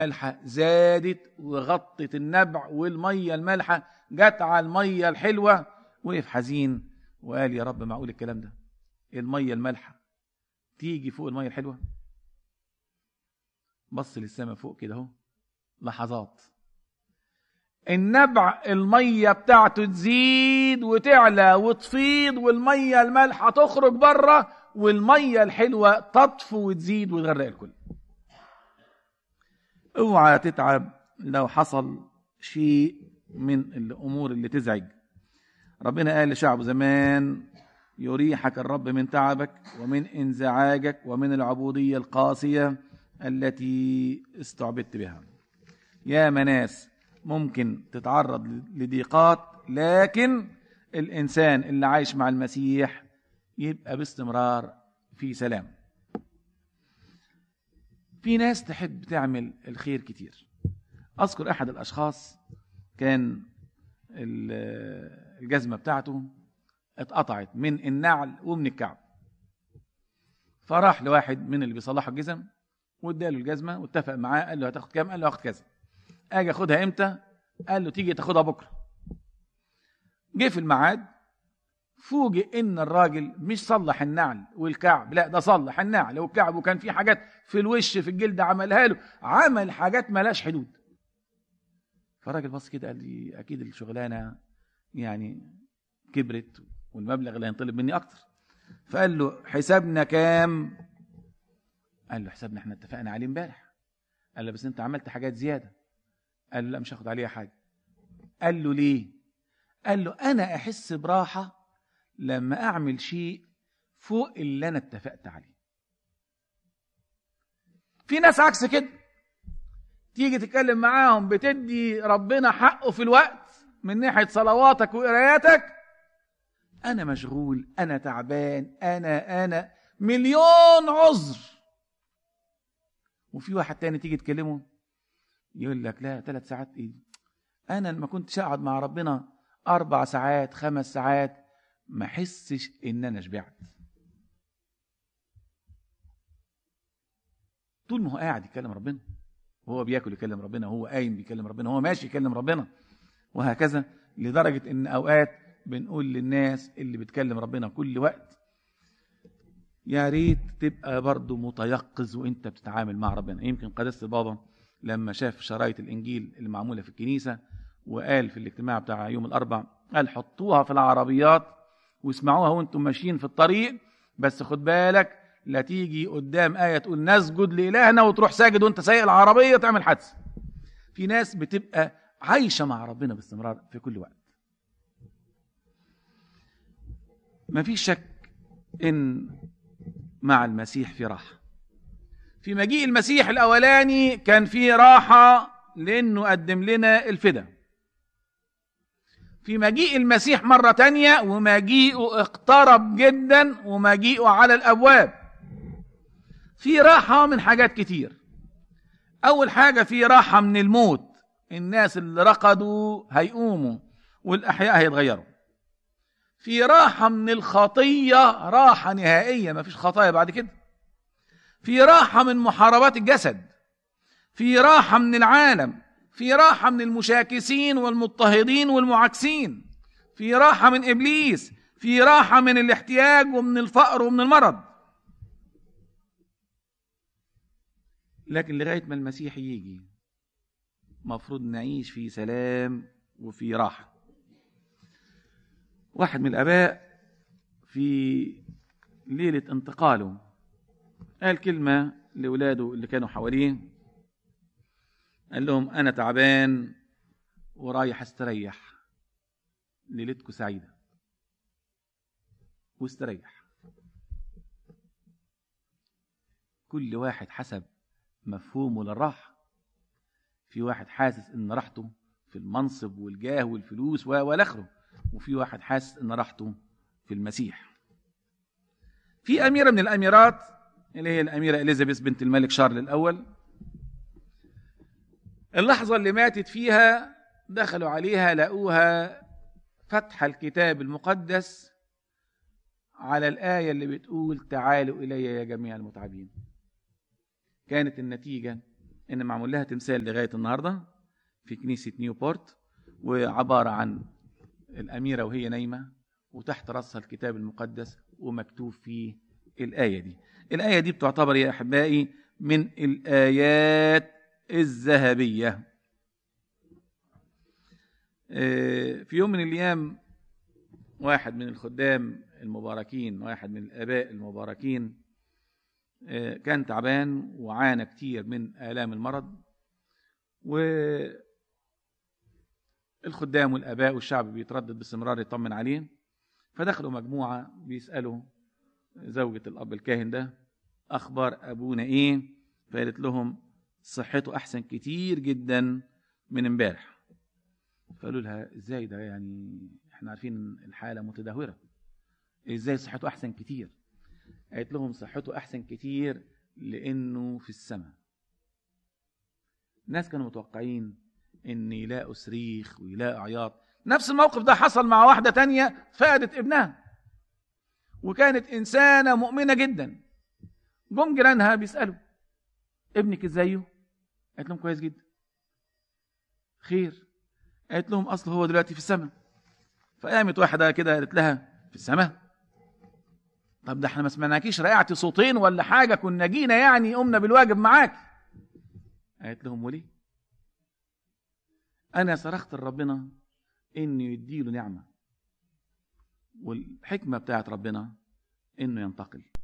الملحة زادت وغطت النبع، والمية المالحة جت على المية الحلوة. وقف حزين وقال يا رب معقول الكلام ده؟ المية المالحة تيجي فوق المية الحلوة؟ بص للسماء فوق كده اهو، لحظات النبع المية بتاعته تزيد وتعلى وتفيض، والمية المالحة تخرج بره، والمية الحلوة تطفو وتزيد وتغرق الكل. اوعى تتعب لو حصل شيء من الامور اللي تزعج. ربنا قال لشعبه زمان يريحك الرب من تعبك ومن انزعاجك ومن العبودية القاسية التي استعبدت بها. يا ناس ممكن تتعرض لضيقات، لكن الإنسان اللي عايش مع المسيح يبقى باستمرار في سلام. في ناس تحب تعمل الخير كتير. أذكر أحد الأشخاص كان الجزمة بتاعته اتقطعت من النعل ومن الكعب، فراح لواحد من اللي بيصلحوا الجزم واداله الجزمة واتفق معاه، قال له هتاخد كام؟ قال له هاخد كذا. اجي اخدها امتى؟ قال له تيجي تاخدها بكره. جه في الميعاد فوجئ ان الراجل مش صلح النعل والكعب، لا ده صلح النعل والكعب، وكان في حاجات في الوش في الجلد عملها له، عمل حاجات ملاش حدود. فالراجل بص كده قال لي اكيد الشغلانه يعني كبرت والمبلغ اللي هينطلب مني اكتر. فقال له حسابنا كام؟ قال له حسابنا احنا اتفقنا عليه امبارح. قال له بس انت عملت حاجات زياده. قال له لا مش هاخد عليها حاجه. قال له ليه؟ قال له انا احس براحه لما اعمل شيء فوق اللي انا اتفقت عليه. في ناس عكس كده، تيجي تتكلم معاهم بتدي ربنا حقه في الوقت من ناحيه صلواتك وقراياتك، انا مشغول، انا تعبان، انا مليون عذر. وفي واحد تاني تيجي تكلمه يقول لك لا 3 ساعات ايه، انا لما كنت اقعد مع ربنا 4 ساعات 5 ساعات ما احسش ان انا شبعت. طول ما هو قاعد يكلم ربنا، وهو بياكل يكلم ربنا، وهو قايم بيكلم ربنا، وهو ماشي يكلم ربنا، وهكذا. لدرجة ان اوقات بنقول للناس اللي بتكلم ربنا كل وقت يا ريت تبقى برضو متيقظ وانت بتتعامل مع ربنا. يمكن قداسة البابا لما شاف شرايط الانجيل اللي معمولة في الكنيسة وقال في الاجتماع بتاع يوم الاربع، قال حطوها في العربيات واسمعوها وانتم ماشيين في الطريق، بس خد بالك لا تيجي قدام آية تقول نسجد لإلهنا وتروح ساجد وانت سايق العربية تعمل حادثة. في ناس بتبقى عايشة مع ربنا باستمرار في كل وقت. ما في شك ان مع المسيح في راحة. في مجيء المسيح الأولاني كان في راحة لأنه قدم لنا الفداء. في مجيء المسيح مرة تانية ومجيئه اقترب جدا ومجيئه على الأبواب، في راحة من حاجات كتير. أول حاجة في راحة من الموت، الناس اللي رقدوا هيقوموا والأحياء هيتغيروا. في راحة من الخطية، راحة نهائية ما فيش خطايا بعد كده. في راحة من محاربات الجسد، في راحة من العالم، في راحة من المشاكسين والمضطهدين والمعاكسين، في راحة من إبليس، في راحة من الاحتياج ومن الفقر ومن المرض. لكن لغاية ما المسيح يجي مفروض نعيش في سلام وفي راحة. واحد من الآباء في ليلة انتقاله قال كلمة لأولاده اللي كانوا حواليه، قال لهم أنا تعبان ورايح استريح، ليلتكم سعيدة واستريح. كل واحد حسب مفهومه للراحة. في واحد حاسس ان راحته في المنصب والجاه والفلوس والآخره، وفي واحد حاسس ان راحته في المسيح. في أميرة من الأميرات اللي هي الأميرة إليزابيث بنت الملك شارل الأول، اللحظة اللي ماتت فيها دخلوا عليها لقوها فتح الكتاب المقدس على الآية اللي بتقول تعالوا إلي يا جميع المتعبين. كانت النتيجة ان معمول لها تمثال لغايه النهارده في كنيسه نيوبورت، وعباره عن الاميره وهي نايمه وتحت راسها الكتاب المقدس ومكتوب فيه الايه دي. الايه دي بتعتبر يا احبائي من الايات الذهبيه. في يوم من الايام واحد من الخدام المباركين، واحد من الاباء المباركين، كان تعبان وعانى كتير من آلام المرض، والخدام والآباء والشعب بيتردد باستمرار يطمن عليه. فدخلوا مجموعة بيسألوا زوجة الأب الكاهن ده أخبار أبونا إيه؟ فقالت لهم صحته أحسن كتير جدا من امبارح. فقالوا لها إزاي ده؟ يعني احنا عارفين الحالة متدهورة، إزاي صحته أحسن كتير؟ قالت لهم صحته أحسن كتير لأنه في السماء. الناس كانوا متوقعين إن يلاقوا صريخ ويلاقوا عياط. نفس الموقف ده حصل مع واحدة تانية فقدت ابنها، وكانت إنسانة مؤمنة جدا. جم جيرانها بيسألوا ابنك ازايه؟ قالت لهم كويس جدا. خير؟ قالت لهم أصله هو دلوقتي في السماء. فقامت واحدة كده قالت لها في السماء؟ طب ده احنا ما سمعناكيش رقعتي صوتين ولا حاجة، كنا جينا يعني قمنا بالواجب معاك. قالت لهم وليه؟ أنا صرخت لربنا إنه يديله نعمة، والحكمة بتاعت ربنا إنه ينتقل.